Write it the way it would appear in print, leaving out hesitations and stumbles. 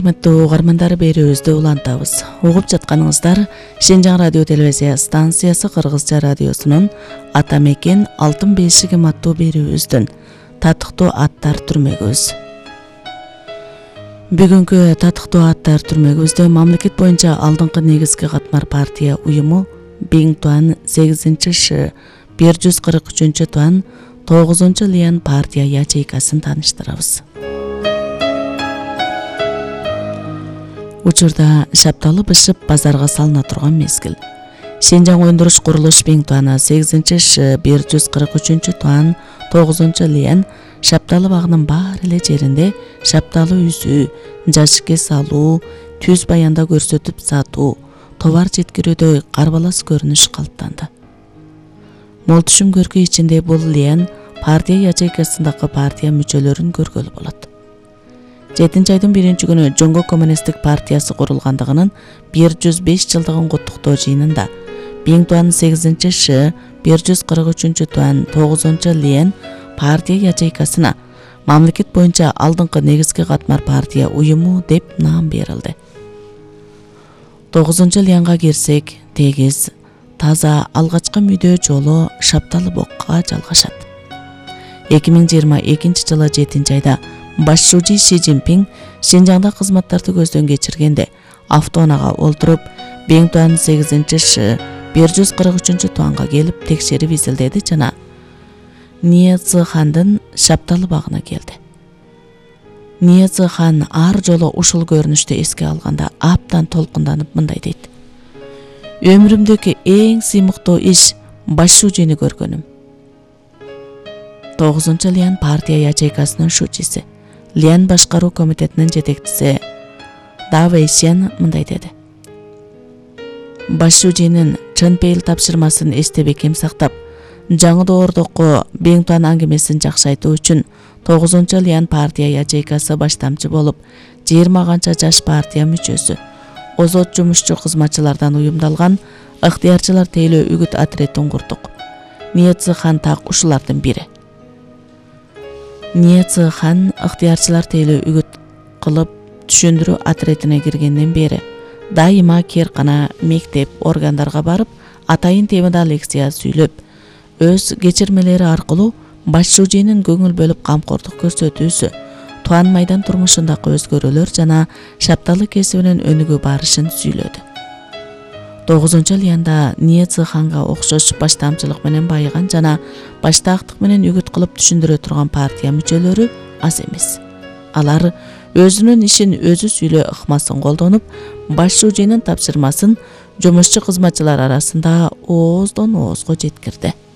урматтуу угармандар, берүүбүздү улантабыз. Угуп жатканыңыздар Шенжаң радио телевизия станциясы Кыргызча радиосунун Ата мекен алтын бешигим аттуу берүүбүздүн татыктуу аттар түрмөгүбүз. Бүгүнкү татыктуу аттар түрмөгүбүздө мамлекет боюнча алдыңкы негизги катмар партия уюму Биңтуан 8-Ш 143-Туан 9-Лиан партия ячейкасын таныштырабыз. Учурда шапталы бышып базарга салына турган мезгил. Шенжаң өндүрүш курулуш Биңтуана 8-Ш 143-Туан 9-Лиан шапталы багынын бар эле жеринде шапталы үзүү, жашыкке салуу, түз баянда көрсөтүп сатуу, товар жеткирүүдө карбалас көрүнүш калыптанды. Мол түшүм көркү ичинде бул Лиан партия ячейкасындагы партия мүчөлөрүн көргөлү болот. 7-айдын 1-күнү Жоңго коммунисттик партиясы курулгандыгынын 105 жылдыгын куттуктоо жыйынында Биңтуан 8-Ш 143-Туан 9-Лиан партия ячейкасына мамлекет боюнча алдыңкы негизги катмар партия уюму деп наам берилди. 9-Лианга кирсек, тегиз, таза алгачкы мүдөө жолу шапталы бокка жалгашат. 2022 жылы 7-айда башчы Си Цзиньпин Шенжаңда кызматтарды көздөн кечиргенде автоунаага олтуруп Биңтуан 8-Ш 143-Туанга келип текшерип изилдеди жана Ния Цзыхандын шапталы багына келди. Ния Цзыхан ар жолу ушул көрүнүштү эске алганда аптан толкунданып мындай дейт: Өмүрүмдөгү эң сыймыктуу иш башчыны көргөнүм. 9-Лиан партия ячейкасынын шучиси, Лиан башкаруу комитетинин жетекчиси Да Вэйсян мындай деди: Башчынын чын пейил тапшырмасын эсте бекем сактап, жаңы доордокко Биңтуан аңгемесин жакшы айтуу үчүн 9-Лиан партия ячейкасы баштамчы болуп, 20 канча жаш партия мүчөсү, озот жумушчу кызматчылардан уюмдалган ыктыярчылар тейлөө үгүт отрядын курдук. Ния Цзыхан так ушулардын бири. Ния Цзыхан ыктыярчылар тейлөө үгүт кылып түшүндүрүү отрядына киргенден бери дайыма керкана, мектеп, органдарга барып, атайын темада лекция сүйлөп, өз кечирмелери аркылуу башчынын көңүл бөлүп камкордук көрсөтүүсү, Туан майдан турмушундагы өзгөрүүлөр жана шапталы кесибинин өнүгүү барышын сүйлөдү. 9-Лианда Ния Цзыханга окшош баштамчылык менен байыган жана баштаактык менен үгүт кылып түшүндүрө турган партия мүчөлөрү аз эмес. Алар өзүнүн ишин өзү сүйлөө ыкмасын колдонуп, башчынын тапшырмасын жумушчу кызматчылар арасында ооздон оозго жеткирди.